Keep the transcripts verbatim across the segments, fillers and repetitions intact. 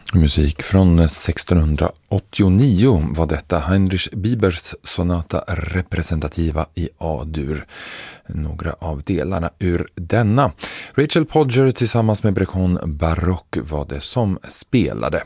Musik från sextonhundraåttionio var detta, Heinrich Biebers sonata representativa i A-dur. Några av delarna ur denna. Rachel Podger tillsammans med Brecon Barock var det som spelade.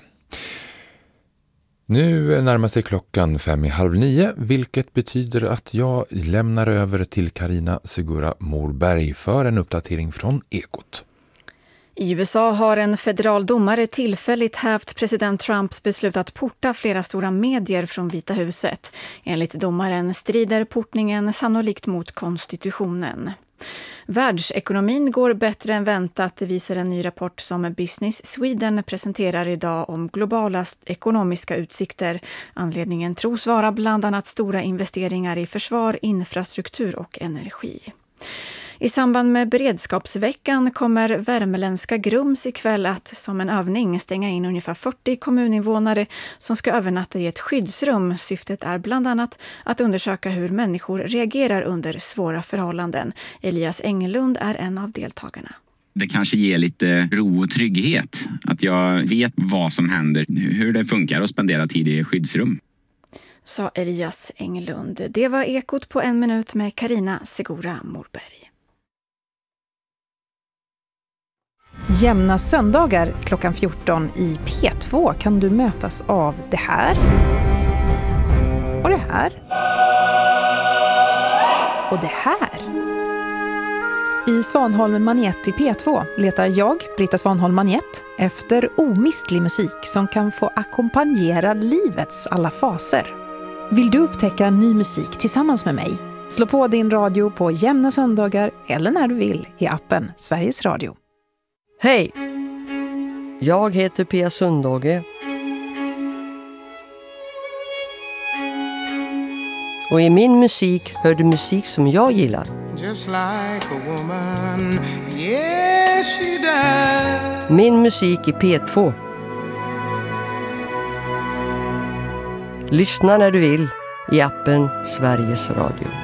Nu närmar sig klockan fem i halv nio, vilket betyder att jag lämnar över till Carina Segura Morberg för en uppdatering från Ekot. I U S A har en federal domare tillfälligt hävt president Trumps beslut att porta flera stora medier från Vita huset. Enligt domaren strider portningen sannolikt mot konstitutionen. Världsekonomin går bättre än väntat, visar en ny rapport som Business Sweden presenterar idag om globala ekonomiska utsikter. Anledningen tros vara bland annat stora investeringar i försvar, infrastruktur och energi. I samband med beredskapsveckan kommer värmeländska Grums ikväll att som en övning stänga in ungefär fyrtio kommuninvånare som ska övernatta i ett skyddsrum. Syftet är bland annat att undersöka hur människor reagerar under svåra förhållanden. Elias Englund är en av deltagarna. Det kanske ger lite ro och trygghet. Att jag vet vad som händer, hur det funkar att spendera tid i skyddsrum. Sa Elias Englund. Det var Ekot på en minut med Carina Segura Morberg. Jämna söndagar klockan fjorton i P två kan du mötas av det här och det här och det här. I Svanholm Magnet i P två letar jag, Britta Svanholm Magnet, efter omistlig musik som kan få ackompanjera livets alla faser. Vill du upptäcka ny musik tillsammans med mig? Slå på din radio på jämna söndagar eller när du vill i appen Sveriges Radio. Hej! Jag heter Pia Sundhage. Och i min musik hör du musik som jag gillar. Just like a woman, yes she does. Min musik i P två. Lyssna när du vill i appen Sveriges Radio.